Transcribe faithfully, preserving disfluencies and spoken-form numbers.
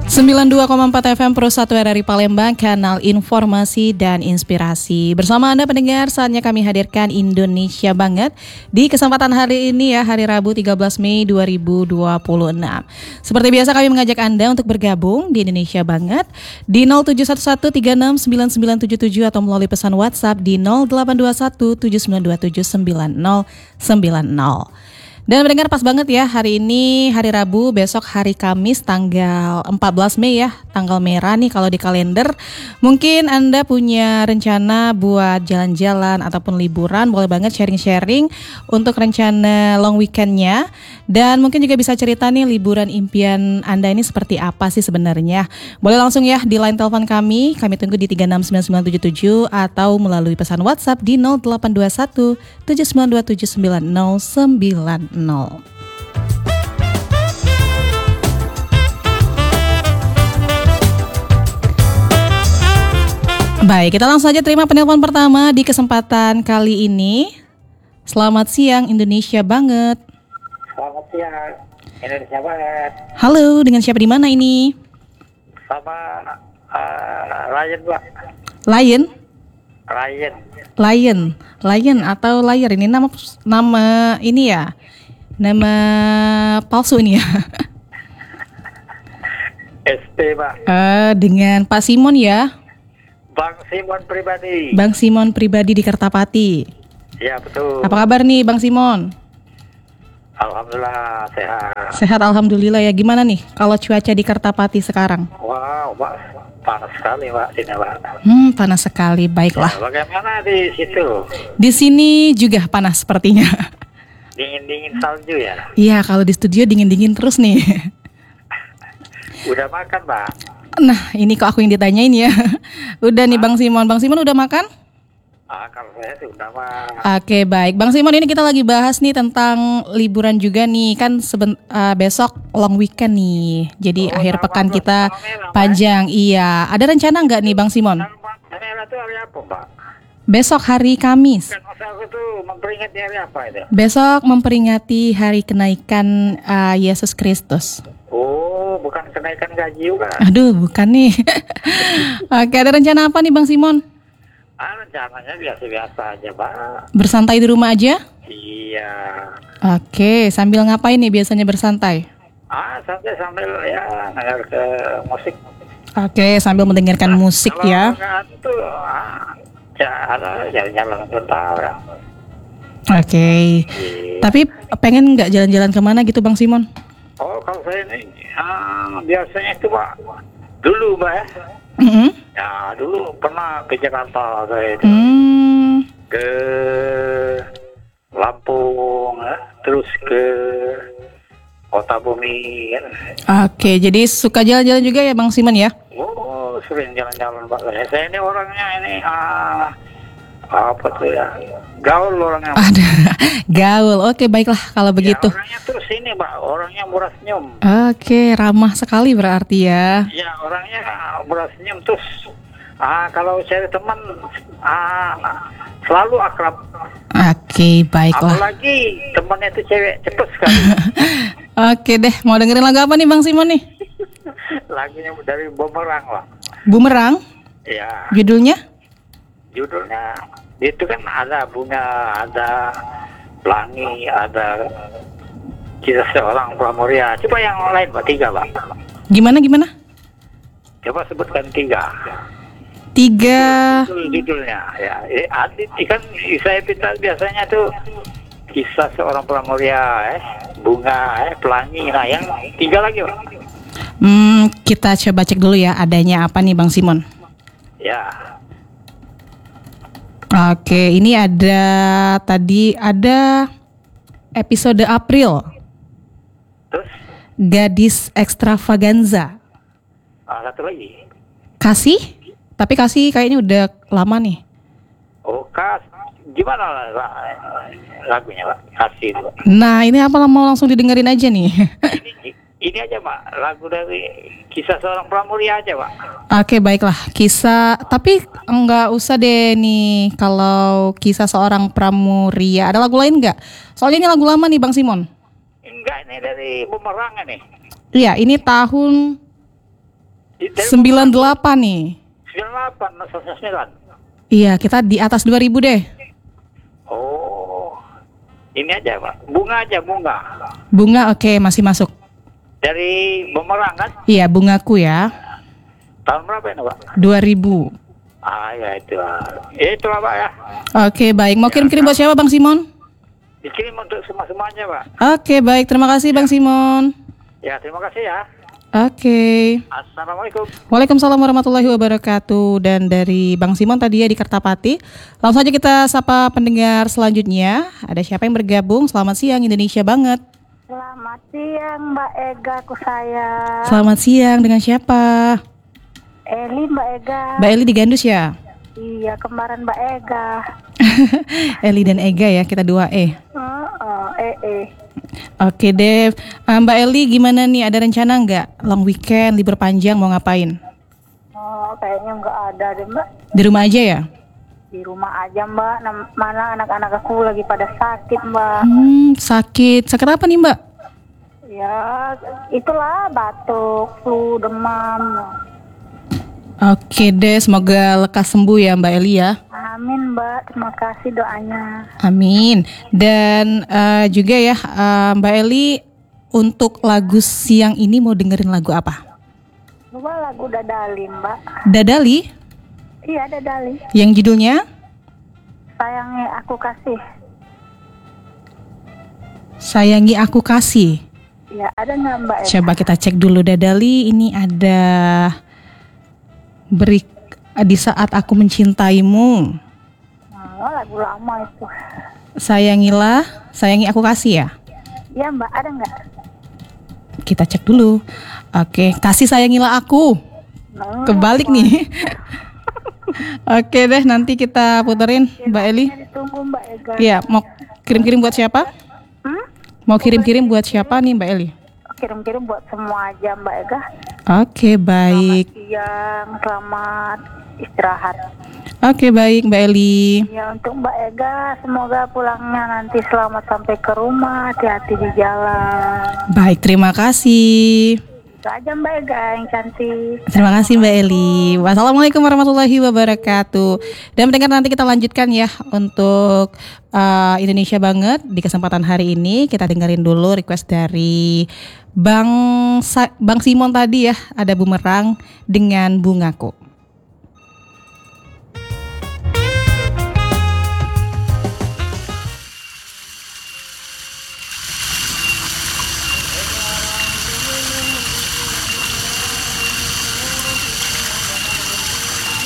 sembilan puluh dua koma empat F M Pro satu R R I Palembang, kanal informasi dan inspirasi. Bersama Anda pendengar, saatnya kami hadirkan Indonesia Banget di kesempatan hari ini ya, hari Rabu tiga belas Mei dua ribu dua puluh enam. Seperti biasa kami mengajak Anda untuk bergabung di Indonesia Banget di nol tujuh satu satu tiga enam sembilan sembilan tujuh tujuh atau melalui pesan WhatsApp di nol delapan dua satu tujuh sembilan dua tujuh sembilan nol sembilan nol. Dan mendengar pas banget ya, hari ini hari Rabu, besok hari Kamis tanggal empat belas Mei ya, tanggal merah nih kalau di kalender. Mungkin Anda punya rencana buat jalan-jalan ataupun liburan, boleh banget sharing-sharing untuk rencana long weekendnya. Dan mungkin juga bisa cerita nih liburan impian Anda ini seperti apa sih sebenarnya. Boleh langsung ya di line telepon kami, kami tunggu di tiga enam sembilan sembilan tujuh tujuh atau melalui pesan WhatsApp di nol delapan dua satu tujuh sembilan dua tujuh sembilan nol sembilan nol. Baik, kita langsung saja terima penelpon pertama di kesempatan kali ini. Selamat siang Indonesia Banget. Selamat siang Indonesia Banget. Halo, dengan siapa di mana ini? Sama uh, Ryan, Pak. Lion? Ryan. Lion, Lion atau Liar, ini nama nama ini ya. Nama palsu ini ya. S P, Pak. Uh, dengan Pak Simon ya. Bang Simon pribadi. Bang Simon pribadi di Kertapati. Ya, betul. Apa kabar nih Bang Simon? Alhamdulillah sehat. Sehat alhamdulillah ya. Gimana nih kalau cuaca di Kertapati sekarang? Wow, Pak. Panas sekali, Pak, sini, Pak. Hmm, panas sekali. Baiklah. Ya, bagaimana di situ? Di sini juga panas sepertinya. Dingin-dingin salju ya? Iya, kalau di studio dingin-dingin terus nih. Udah makan, Pak? Nah, ini kok aku yang ditanyain ya. Udah nih Bang Simon. Bang Simon udah makan? Ah, kalau saya sih udah, Pak. Oke, baik. Bang Simon, ini kita lagi bahas nih tentang liburan juga nih. Kan seben, uh, besok long weekend nih. Jadi Oh, akhir tanggal pekan dua puluh kita November, panjang. Iya. Ada rencana nggak nih Bang Simon? Merah itu hari apa, Pak? Besok hari Kamis. Kan masa aku tuh memperingati hari apa itu? Besok memperingati hari kenaikan uh, Yesus Kristus. Oh, bukan kenaikan gaji juga. Aduh, bukan nih. Oke, ada rencana apa nih Bang Simon? Ah, rencananya biasa-biasa aja, Pak. Bersantai di rumah aja? Iya. Oke, sambil ngapain nih biasanya bersantai? Ah, sampai sambil ya ngajar ke musik. Oke, sambil mendengarkan musik Kalau ya. enggak tuh, ah, ya ada jalan-jalan bentar. Ya. Oke. Iya. Tapi pengen nggak jalan-jalan kemana gitu Bang Simon? Oh, kalau saya ini ah, biasanya itu, Pak. Dulu, Pak ya. Mm-hmm. Ya, dulu pernah ke Jakarta saya itu. Hmm. Ke Lampung, ya. Terus ke Kota Bumi. Ya. Oke, jadi suka jalan-jalan juga ya Bang Simon ya? Oh, sering jalan-jalan, Pak. Saya ini orangnya ini ah, apa tuh ya? Gaul orangnya. Ada gaul. Oke, baiklah kalau begitu. Ya, orangnya terus ini, Pak. Orangnya murah senyum. Oke, ramah sekali berarti ya. Ya, orangnya murah senyum terus. Ah, kalau cari teman ah, selalu akrab. Oke, baiklah. Apalagi temannya itu cewek, cepet sekali. Oke deh, mau dengerin lagu apa nih Bang Simon nih? Lagunya dari Bumerang, Pak. Bumerang? Ya, Judulnya? judulnya itu kan ada bunga, ada pelangi, ada kisah seorang pramuria. Coba yang lain, Pak, tiga, Pak. Gimana gimana? Coba sebutkan tiga. Tiga. Judul judulnya ya. Eh, Adit kan saya pinta biasanya tuh kisah seorang pramuria, eh, bunga, eh, pelangi. Nah, yang tiga lagi, Pak. Hmm, kita coba cek dulu ya adanya apa nih Bang Simon. Ya. Oke, ini ada tadi ada episode April. Terus Gadis Extravaganza. ah, satu lagi. Kasih? Tapi kasih kayaknya udah lama nih. Oh, kas gimana lah, lah, lagunya, Pak? Kasih itu, Pak. Nah, ini apa mau langsung didengerin aja nih? Ini, ini aja, Pak. Lagu dari kisah seorang pramuria aja, Pak. Oke, baiklah. Kisah, tapi enggak usah deh nih kalau kisah seorang pramuria. Ada lagu lain enggak? Soalnya ini lagu lama nih Bang Simon. Enggak, ini dari Bumerang nih. Iya, ini tahun Di- dari sembilan delapan nih. sembilan delapan, sembilan sembilan. Iya, kita di atas dua ribu deh. Oh, ini aja Pak, bunga aja bunga. Bunga oke, masih masuk. Dari Bumerang kan? Iya, bungaku ya. Tahun berapa ini Pak? dua ribu. Ah ya itu, ah. itu lah Pak ya. Oke, baik. Mau kirim-kirim buat siapa Bang Simon? Dikirim untuk semua semuanya Pak. Oke, baik. Terima kasih Bang Simon. Ya terima kasih ya. Oke. Assalamualaikum. Waalaikumsalam warahmatullahi wabarakatuh. Dan dari Bang Simon tadi ya di Kertapati. Langsung saja kita sapa pendengar selanjutnya. Ada siapa yang bergabung? Selamat siang Indonesia banget. Selamat siang Mbak Ega, aku saya. Selamat siang, dengan siapa? Eli Mbak Ega. Mbak Eli di Gandus ya? Iya, kembaran Mbak Ega. Eli dan Ega ya, kita dua E. Oh, oh eh eh. Oke deh, Eh, Mbak Eli gimana nih? Ada rencana nggak? Long weekend, libur panjang mau ngapain? Oh, kayaknya nggak ada deh Mbak. Di rumah aja ya? Di rumah aja Mbak. Nam- Mana anak-anak aku lagi pada sakit Mbak. Hmm, sakit. Sakit apa nih Mbak? Ya, itulah batuk, flu, demam. Oke deh, semoga lekas sembuh ya Mbak Eli ya. Amin Mbak, terima kasih doanya. Amin. Dan eh, juga ya eh, Mbak Eli, untuk lagu siang ini mau dengerin lagu apa? Coba lagu Dadali Mbak. Dadali Iya, Dadali. yang judulnya Sayangi Aku Kasih. Sayangi Aku Kasih. Ya, ada nggak Mbak Ega? Coba kita cek dulu Dadali, ini ada Beri di Saat Aku Mencintaimu. Oh, lagu lama itu. Sayangilah, Sayangi Aku Kasih ya. Iya Mbak, ada nggak? Kita cek dulu. Oke, Kasih Sayangilah Aku. Hmm, Kebalik nih. Oke deh, nanti kita puterin Mbak Eli. Ditunggu Mbak Ega. Iya, mau kirim-kirim buat siapa? Hmm? Mau kirim-kirim buat siapa nih Mbak Eli? Kirim-kirim buat semua aja Mbak Ega. Oke, baik. Siang, selamat istirahat. Oke, baik Mbak Eli. Ya, untuk Mbak Ega, semoga pulangnya nanti selamat sampai ke rumah, hati-hati di jalan. Baik, terima kasih. Itu aja Mbak Ega yang cantik. Terima kasih Mbak Eli. Wassalamualaikum warahmatullahi wabarakatuh. Dan mendengar nanti kita lanjutkan ya untuk uh, Indonesia Banget di kesempatan hari ini. Kita dengerin dulu request dari Bang Sa- Bang Simon tadi ya. Ada Bumerang dengan Bungaku.